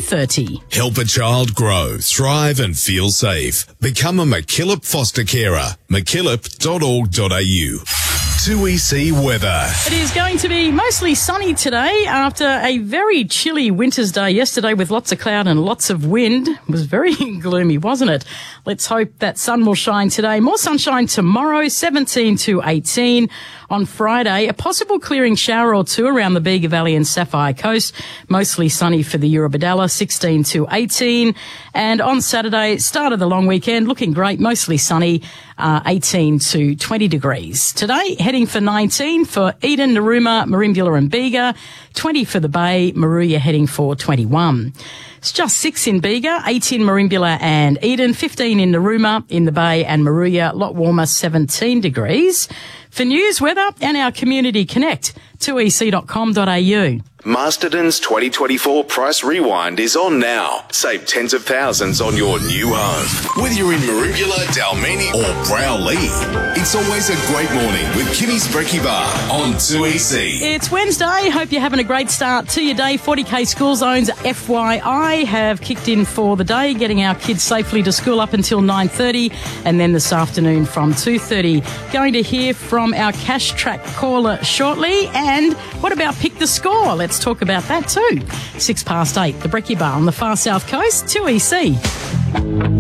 3:30. Help a child grow, thrive and feel safe. Become a MacKillop foster carer. MacKillop.org.au. 2EC weather. It is going to be mostly sunny today after a very chilly winter's day yesterday with lots of cloud and lots of wind. It was very gloomy, wasn't it? Let's hope that sun will shine today. More sunshine tomorrow, 17 to 18. On Friday, a possible clearing shower or two around the Bega Valley and Sapphire Coast. Mostly sunny for the Eurobodalla, 16 to 18. And on Saturday, start of the long weekend, looking great, mostly sunny, 18 to 20 degrees. Today, heading for 19 for Eden, Narooma, Merimbula and Bega. 20 for the Bay, Moruya heading for 21. It's just 6 in Bega, 8 in Merimbula and Eden, 15 in Narooma, in the Bay and Moruya, a lot warmer, 17 degrees. For news, weather and our Community Connect, 2ec.com.au. Masterton's 2024 Price Rewind is on now. Save tens of thousands on your new home. Whether you're in Merimbula, Dalmeni or Browley, it's always a great morning with Kimmy's Brekkie Bar on 2EC. It's Wednesday. Hope you're having a great start to your day. 40K school zones, FYI, have kicked in for the day, getting our kids safely to school up until 9:30 and then this afternoon from 2:30. Going to hear from our Cash Track caller shortly. And what about Pick the Score? Let's talk about that too. 8:06, the Brekkie Bar on the far south coast, 2EC.